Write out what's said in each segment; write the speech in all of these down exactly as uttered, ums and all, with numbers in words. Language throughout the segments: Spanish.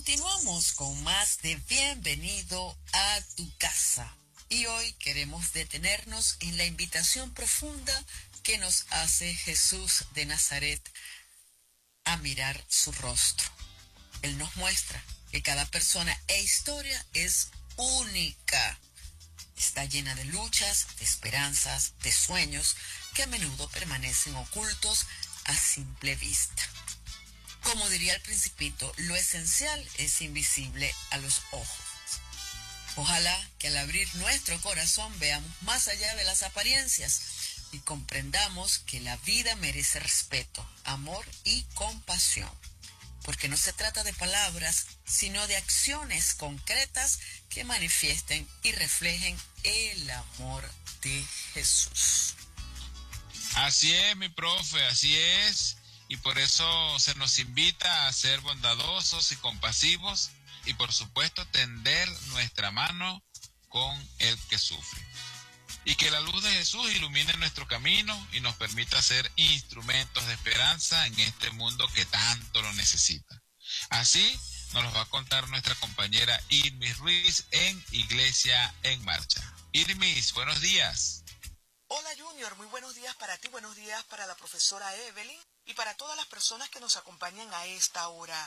Continuamos con más de Bienvenido a tu casa. Y hoy queremos detenernos en la invitación profunda que nos hace Jesús de Nazaret a mirar su rostro. Él nos muestra que cada persona e historia es única. Está llena de luchas, de esperanzas, de sueños que a menudo permanecen ocultos a simple vista. Como diría el Principito, lo esencial es invisible a los ojos. Ojalá que al abrir nuestro corazón veamos más allá de las apariencias y comprendamos que la vida merece respeto, amor y compasión. Porque no se trata de palabras, sino de acciones concretas que manifiesten y reflejen el amor de Jesús. Así es, mi profe, así es. Y por eso se nos invita a ser bondadosos y compasivos y por supuesto tender nuestra mano con el que sufre. Y que la luz de Jesús ilumine nuestro camino y nos permita ser instrumentos de esperanza en este mundo que tanto lo necesita. Así nos lo va a contar nuestra compañera Irmis Ruiz en Iglesia en Marcha. Irmis, buenos días. Hola Junior, muy buenos días para ti, buenos días para la profesora Evelyn y para todas las personas que nos acompañan a esta hora.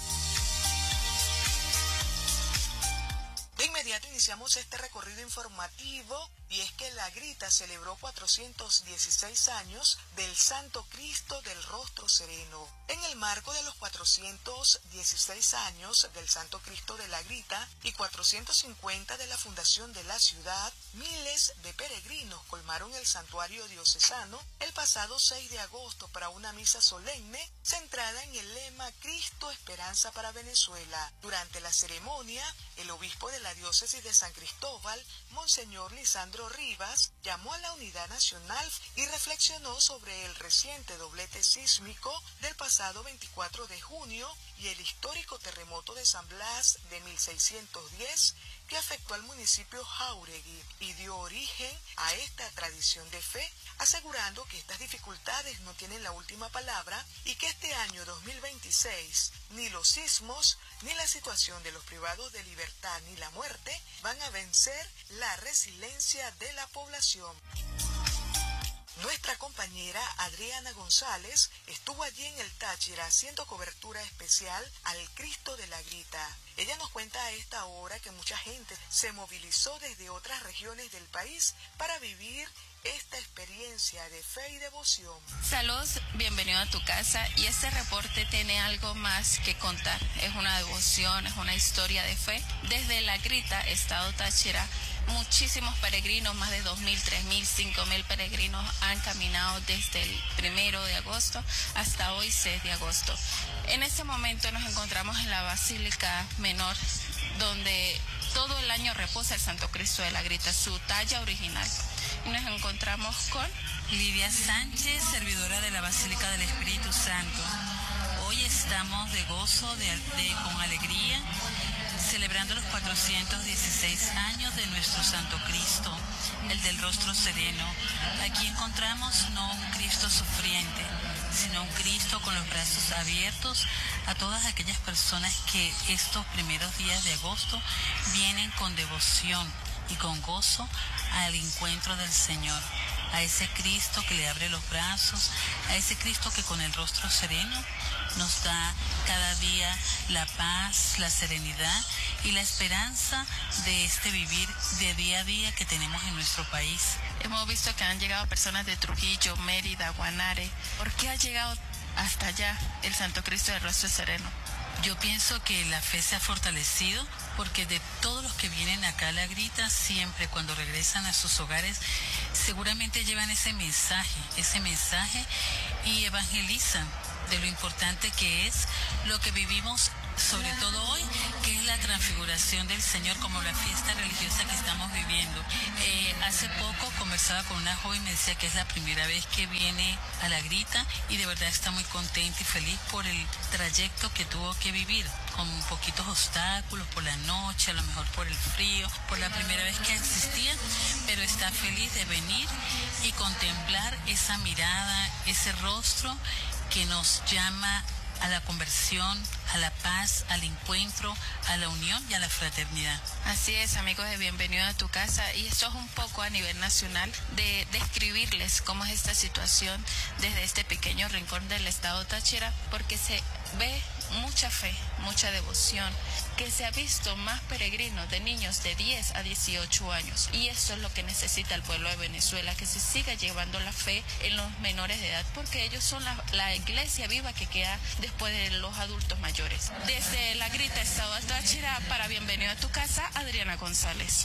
De inmediato iniciamos este recorrido informativo y es que La Grita celebró cuatrocientos dieciséis años del Santo Cristo del Rostro Sereno. En el marco de los cuatrocientos dieciséis años del Santo Cristo de La Grita y cuatrocientos cincuenta de la fundación de la ciudad, miles de peregrinos colmaron el santuario diocesano el pasado seis de agosto para una misa solemne centrada en el lema Cristo Esperanza para Venezuela. Durante la ceremonia, el obispo de la diócesis de San Cristóbal, Monseñor Lisandro Rivas, llamó a la unidad nacional y reflexionó sobre el reciente doblete sísmico del pasado veinticuatro de junio y el histórico terremoto de San Blas de mil seiscientos diez que afectó al municipio Jáuregui y dio origen a esta tradición de fe, asegurando que estas dificultades no tienen la última palabra y que este año dos mil veintiséis ni los sismos, ni la situación de los privados de libertad, ni la muerte van a vencer la resiliencia de la población. Nuestra compañera Adriana González estuvo allí en el Táchira haciendo cobertura especial al Cristo de la Grita. Ella nos cuenta a esta hora que mucha gente se movilizó desde otras regiones del país para vivir esta experiencia de fe y devoción. Saludos, bienvenido a tu casa y este reporte tiene algo más que contar. Es una devoción, es una historia de fe. Desde La Grita, estado Táchira, muchísimos peregrinos, más de dos mil, tres mil, cinco mil peregrinos han caminado desde el primero de agosto hasta hoy seis de agosto. En este momento nos encontramos en la Basílica Menor, donde todo el año reposa el Santo Cristo de la Grita, su talla original. Y nos encontramos con Lidia Sánchez, servidora de la Basílica del Espíritu Santo. Hoy estamos de gozo, de, de, con alegría, celebrando los cuatrocientos dieciséis años de nuestro Santo Cristo, el del Rostro Sereno. Aquí encontramos no un Cristo sufriente, sino un Cristo con los brazos abiertos a todas aquellas personas que estos primeros días de agosto vienen con devoción y con gozo al encuentro del Señor, a ese Cristo que le abre los brazos, a ese Cristo que con el rostro sereno nos da cada día la paz, la serenidad y la esperanza de este vivir de día a día que tenemos en nuestro país. Hemos visto que han llegado personas de Trujillo, Mérida, Guanare. ¿Por qué ha llegado hasta allá el Santo Cristo del Rostro Sereno? Yo pienso que la fe se ha fortalecido porque de todos los que vienen acá a La Grita, siempre cuando regresan a sus hogares, seguramente llevan ese mensaje, ese mensaje y evangelizan de lo importante que es lo que vivimos, sobre todo hoy, que es la transfiguración del Señor como la fiesta religiosa que estamos viviendo. Eh, hace poco conversaba con una joven y me decía que es la primera vez que viene a La Grita y de verdad está muy contenta y feliz por el trayecto que tuvo que vivir, con poquitos obstáculos por la noche, a lo mejor por el frío, por la primera vez que asistía, pero está feliz de venir y contemplar esa mirada, ese rostro que nos llama a la conversión, a la paz, al encuentro, a la unión y a la fraternidad. Así es, amigos de Bienvenido a tu Casa, y esto es un poco a nivel nacional de describirles cómo es esta situación desde este pequeño rincón del estado Táchira, porque se ve mucha fe, mucha devoción, que se ha visto más peregrinos de niños de diez a dieciocho años, y esto es lo que necesita el pueblo de Venezuela, que se siga llevando la fe en los menores de edad, porque ellos son la, la iglesia viva que queda después de los adultos mayores. Desde La Grita, estado Táchira, para Bienvenido a tu Casa, Adriana González.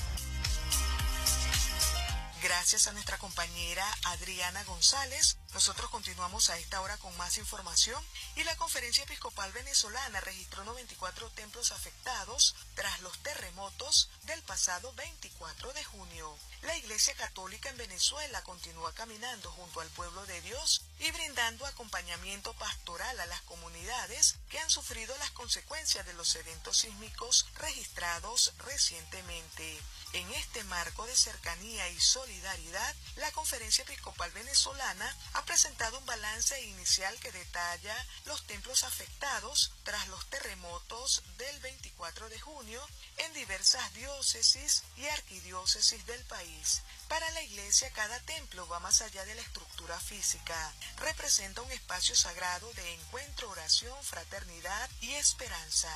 Gracias a nuestra compañera Adriana González. Nosotros continuamos a esta hora con más información, y la Conferencia Episcopal Venezolana registró noventa y cuatro templos afectados tras los terremotos del pasado veinticuatro de junio. La Iglesia Católica en Venezuela continúa caminando junto al pueblo de Dios y brindando acompañamiento pastoral a las comunidades que han sufrido las consecuencias de los eventos sísmicos registrados recientemente. En este marco de cercanía y solidaridad, la Conferencia Episcopal Venezolana ha presentado un balance inicial que detalla los templos afectados tras los terremotos del veinticuatro de junio en diversas diócesis y arquidiócesis del país. Para la Iglesia, cada templo va más allá de la estructura física. Representa un espacio sagrado de encuentro, oración, fraternidad y esperanza.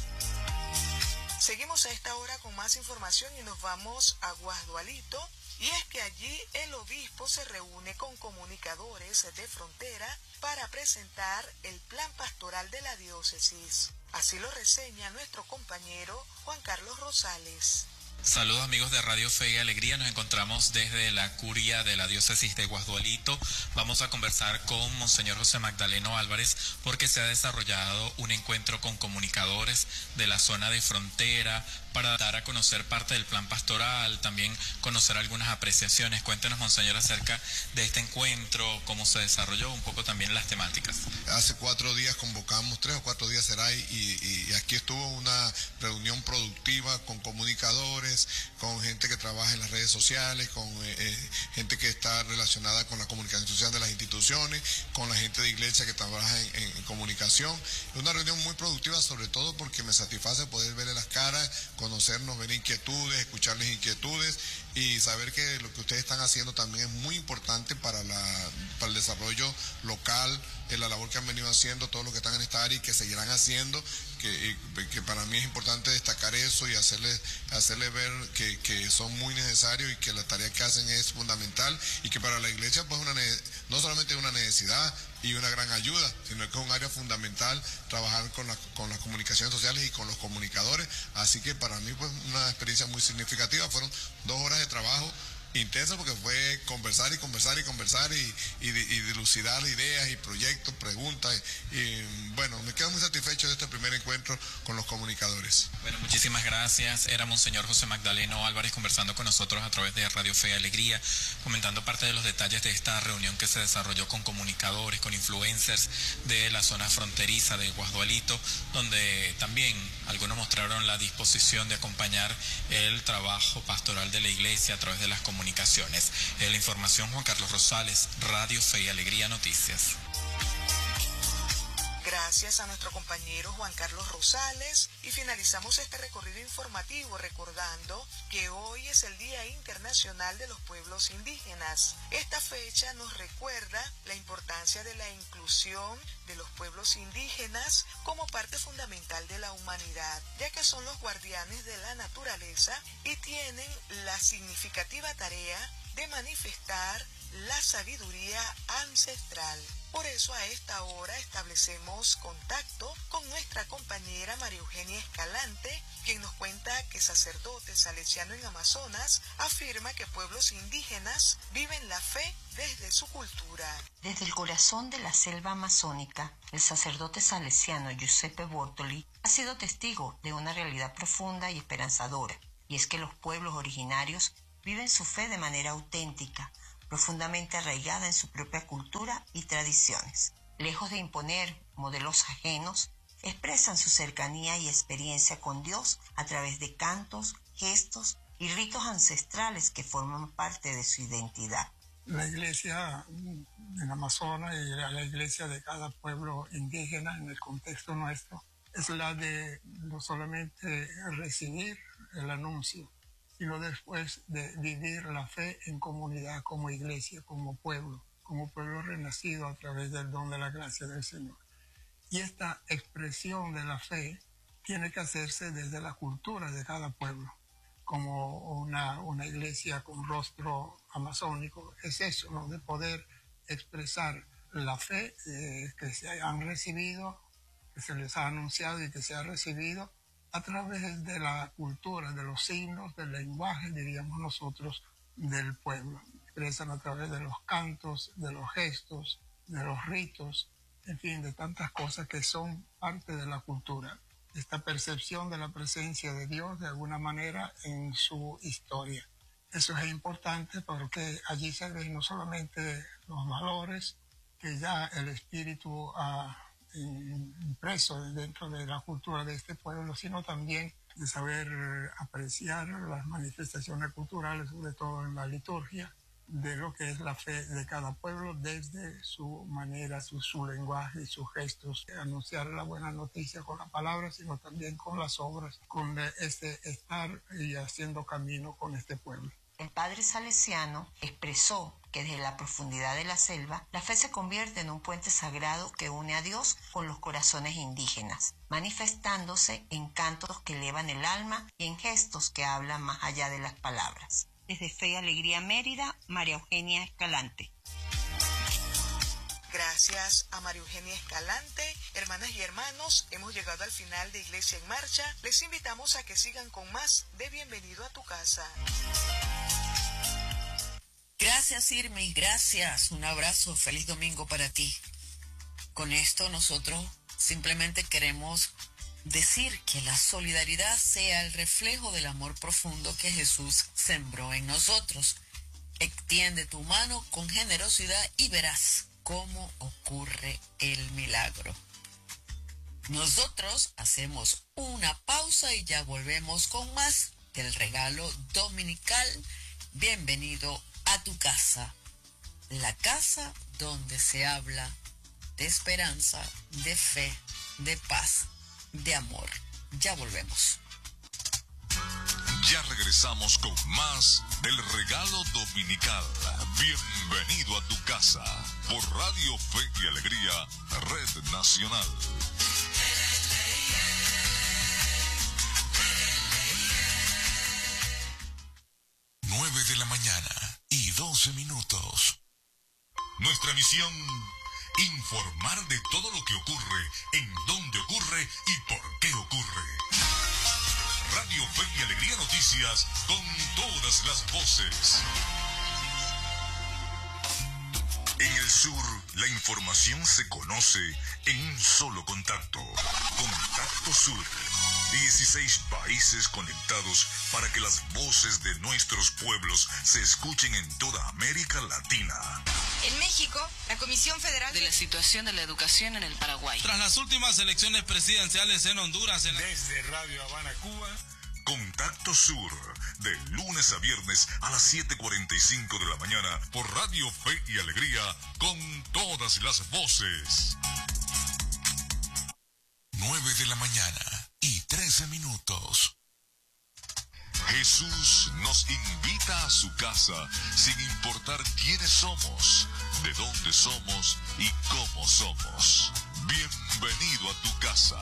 Seguimos a esta hora con más información y nos vamos a Guasdualito, y es que allí el obispo se reúne con comunicadores de frontera para presentar el plan pastoral de la diócesis. Así lo reseña nuestro compañero Juan Carlos Rosales. Saludos amigos de Radio Fe y Alegría, nos encontramos desde la curia de la diócesis de Guasdualito. Vamos a conversar con Monseñor José Magdaleno Álvarez porque se ha desarrollado un encuentro con comunicadores de la zona de frontera para dar a conocer parte del plan pastoral, también conocer algunas apreciaciones. Cuéntenos, Monseñor, acerca de este encuentro, cómo se desarrolló, un poco también las temáticas. Hace cuatro días convocamos, tres o cuatro días será, y, y, y aquí estuvo una reunión productiva con comunicadores, con gente que trabaja en las redes sociales, con eh, gente que está relacionada con la comunicación social de las instituciones, con la gente de iglesia que trabaja en, en, en comunicación. Una reunión muy productiva, sobre todo porque me satisface poder verle las caras, conocernos, ver inquietudes, escucharles inquietudes y saber que lo que ustedes están haciendo también es muy importante para, la, para el desarrollo local, en la labor que han venido haciendo, todo lo que están en esta área y que seguirán haciendo, que, que para mí es importante destacar eso y hacerles, hacerles ver que, que son muy necesarios y que la tarea que hacen es fundamental, y que para la iglesia pues una, no solamente es una necesidad y una gran ayuda, sino que es un área fundamental trabajar con, la, con las comunicaciones sociales y con los comunicadores. Así que para mí pues una experiencia muy significativa. Fueron dos horas de trabajo intenso porque fue conversar y conversar y conversar y, y, y dilucidar ideas y proyectos, preguntas y, y bueno, me quedo muy satisfecho de este primer encuentro con los comunicadores. Bueno, muchísimas gracias. Era Monseñor José Magdaleno Álvarez conversando con nosotros a través de Radio Fe y Alegría, comentando parte de los detalles de esta reunión que se desarrolló con comunicadores, con influencers de la zona fronteriza de Guasdualito, donde también algunos mostraron la disposición de acompañar el trabajo pastoral de la iglesia a través de las comunicaciones. Comunicaciones. La información, Juan Carlos Rosales, Radio Fe y Alegría Noticias. Gracias a nuestro compañero Juan Carlos Rosales, y finalizamos este recorrido informativo recordando que hoy es el Día Internacional de los Pueblos Indígenas. Esta fecha nos recuerda la importancia de la inclusión de los pueblos indígenas como parte fundamental de la humanidad, ya que son los guardianes de la naturaleza y tienen la significativa tarea de manifestar la sabiduría ancestral. Por eso a esta hora establecemos contacto con nuestra compañera María Eugenia Escalante, quien nos cuenta que sacerdote salesiano en Amazonas afirma que pueblos indígenas viven la fe desde su cultura. Desde el corazón de la selva amazónica, el sacerdote salesiano Giuseppe Bortoli ha sido testigo de una realidad profunda y esperanzadora, y es que los pueblos originarios viven su fe de manera auténtica, profundamente arraigada en su propia cultura y tradiciones. Lejos de imponer modelos ajenos, expresan su cercanía y experiencia con Dios a través de cantos, gestos y ritos ancestrales que forman parte de su identidad. La iglesia en Amazonas y la, la iglesia de cada pueblo indígena en el contexto nuestro es la de no solamente recibir el anuncio, sino después de vivir la fe en comunidad, como iglesia, como pueblo, como pueblo renacido a través del don de la gracia del Señor. Y esta expresión de la fe tiene que hacerse desde la cultura de cada pueblo, como una, una iglesia con rostro amazónico. Es eso, ¿no? De poder expresar la fe eh, que se han recibido, que se les ha anunciado y que se ha recibido a través de la cultura, de los signos, del lenguaje, diríamos nosotros, del pueblo. Expresan a través de los cantos, de los gestos, de los ritos, en fin, de tantas cosas que son parte de la cultura. Esta percepción de la presencia de Dios de alguna manera en su historia. Eso es importante porque allí se ven no solamente los valores que ya el espíritu ha impreso dentro de la cultura de este pueblo, sino también de saber apreciar las manifestaciones culturales, sobre todo en la liturgia, de lo que es la fe de cada pueblo desde su manera, su, su lenguaje y sus gestos. Anunciar la buena noticia con la palabra, sino también con las obras, con este estar y haciendo camino con este pueblo. El padre salesiano expresó que desde la profundidad de la selva, la fe se convierte en un puente sagrado que une a Dios con los corazones indígenas, manifestándose en cantos que elevan el alma y en gestos que hablan más allá de las palabras. Desde Fe y Alegría Mérida, María Eugenia Escalante. Gracias a María Eugenia Escalante. Hermanas y hermanos, hemos llegado al final de Iglesia en Marcha. Les invitamos a que sigan con más de Bienvenido a tu Casa. Gracias, Irmi, gracias. Un abrazo, feliz domingo para ti. Con esto nosotros simplemente queremos decir que la solidaridad sea el reflejo del amor profundo que Jesús sembró en nosotros. Extiende tu mano con generosidad y verás cómo ocurre el milagro. Nosotros hacemos una pausa y ya volvemos con más del regalo dominical. Bienvenido a tu casa, la casa donde se habla de esperanza, de fe, de paz, de amor. Ya volvemos. Ya regresamos con más del regalo dominical. Bienvenido a tu casa por Radio Fe y Alegría, Red Nacional. Nueve de la mañana y doce minutos. Nuestra misión: informar de todo lo que ocurre, en dónde ocurre y por qué ocurre. Radio Fe y Alegría Noticias, con todas las voces. En el sur, la información se conoce en un solo contacto. Contacto Sur. dieciséis países conectados para que las voces de nuestros pueblos se escuchen en toda América Latina. En México, la Comisión Federal de la Situación de la Educación en el Paraguay. Tras las últimas elecciones presidenciales en Honduras. En... Desde Radio Habana, Cuba. Contacto Sur, de lunes a viernes a las siete cuarenta y cinco de la mañana por Radio Fe y Alegría, con todas las voces. nueve de la mañana y trece minutos. Jesús nos invita a su casa sin importar quiénes somos, de dónde somos y cómo somos. Bienvenido a tu casa.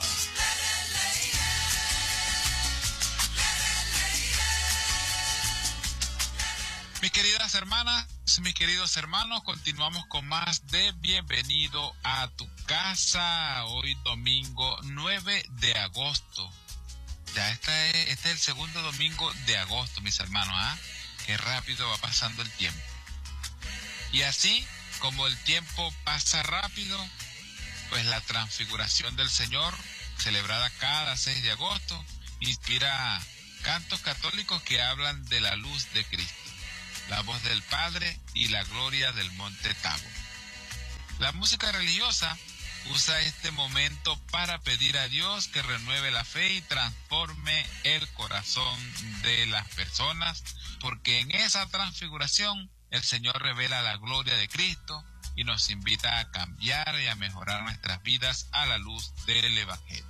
Mis queridas hermanas, mis queridos hermanos, continuamos con más de Bienvenido a tu casa. Hoy domingo nueve de agosto. Ya está, este es el segundo domingo de agosto, mis hermanos, ¿ah? Qué rápido va pasando el tiempo. Y así como el tiempo pasa rápido, pues la transfiguración del Señor, celebrada cada seis de agosto, inspira cantos católicos que hablan de la luz de Cristo, la voz del Padre y la gloria del Monte Tabor. La música religiosa usa este momento para pedir a Dios que renueve la fe y transforme el corazón de las personas, porque en esa transfiguración el Señor revela la gloria de Cristo y nos invita a cambiar y a mejorar nuestras vidas a la luz del Evangelio.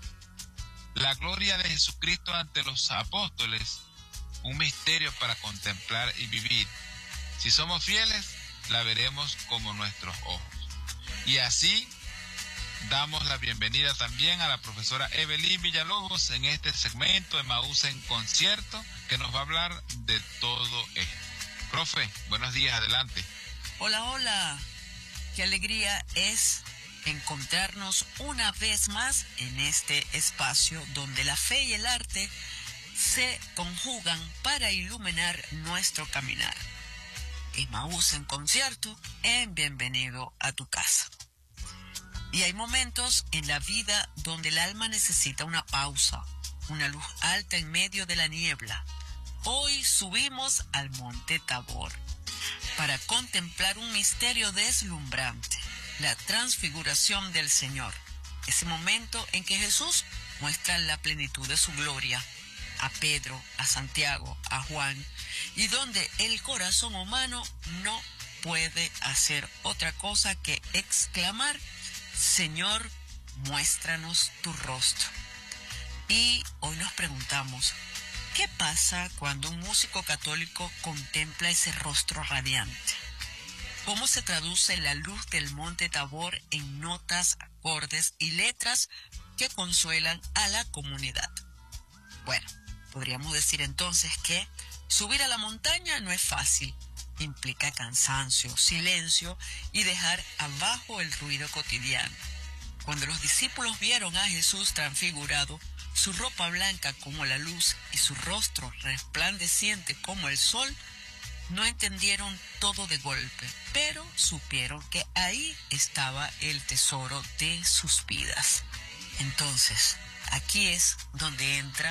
La gloria de Jesucristo ante los apóstoles, un misterio para contemplar y vivir. Si somos fieles, la veremos como nuestros ojos. Y así damos la bienvenida también a la profesora Evelyn Villalobos en este segmento de Emaús en concierto, que nos va a hablar de todo esto. Profe, buenos días, adelante. Hola, hola. Qué alegría es encontrarnos una vez más en este espacio donde la fe y el arte se conjugan para iluminar nuestro caminar. Emaús en concierto, en Bienvenido a tu casa. Y hay momentos en la vida donde el alma necesita una pausa, una luz alta en medio de la niebla. Hoy subimos al monte Tabor para contemplar un misterio deslumbrante, la transfiguración del Señor, ese momento en que Jesús muestra la plenitud de su gloria a Pedro, a Santiago, a Juan, y donde el corazón humano no puede hacer otra cosa que exclamar: Señor, muéstranos tu rostro. Y hoy nos preguntamos, ¿qué pasa cuando un músico católico contempla ese rostro radiante? ¿Cómo se traduce la luz del monte Tabor en notas, acordes y letras que consuelan a la comunidad? Bueno, podríamos decir entonces que subir a la montaña no es fácil. Implica cansancio, silencio y dejar abajo el ruido cotidiano. Cuando los discípulos vieron a Jesús transfigurado, su ropa blanca como la luz y su rostro resplandeciente como el sol, no entendieron todo de golpe, pero supieron que ahí estaba el tesoro de sus vidas. Entonces, aquí es donde entra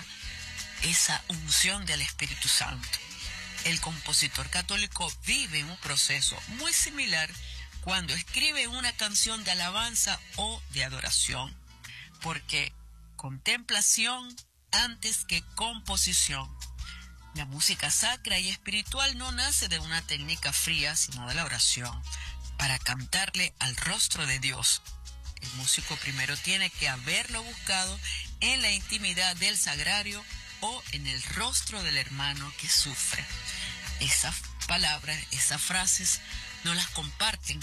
esa unción del Espíritu Santo. El compositor católico vive un proceso muy similar cuando escribe una canción de alabanza o de adoración, porque contemplación antes que composición. La música sacra y espiritual no nace de una técnica fría, sino de la oración. Para cantarle al rostro de Dios, el músico primero tiene que haberlo buscado en la intimidad del sagrario o en el rostro del hermano que sufre. Esas palabras, esas frases, no las comparten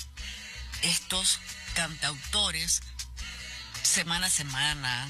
estos cantautores semana a semana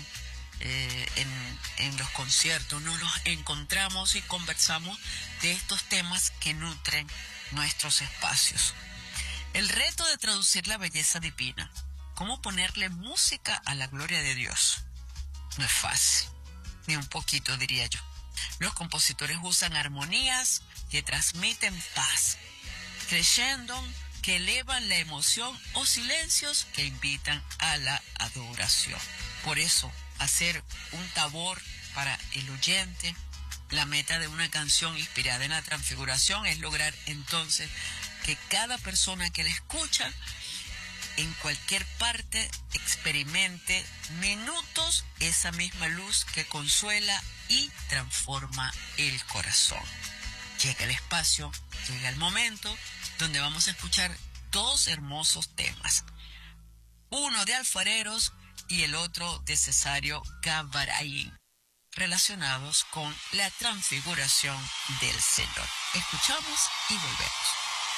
eh, en, en los conciertos. No los encontramos y conversamos de estos temas que nutren nuestros espacios. El reto de traducir la belleza divina, cómo ponerle música a la gloria de Dios, no es fácil, ni un poquito, diría yo. Los compositores usan armonías que transmiten paz, creyendo que elevan la emoción o silencios que invitan a la adoración. Por eso, hacer un tabor para el oyente, la meta de una canción inspirada en la transfiguración es lograr entonces que cada persona que la escucha en cualquier parte experimente minutos esa misma luz que consuela y transforma el corazón. Llega el espacio, llega el momento donde vamos a escuchar dos hermosos temas, uno de alfareros y el otro de Cesario Gavarain, relacionados con la transfiguración del Señor. Escuchamos y volvemos.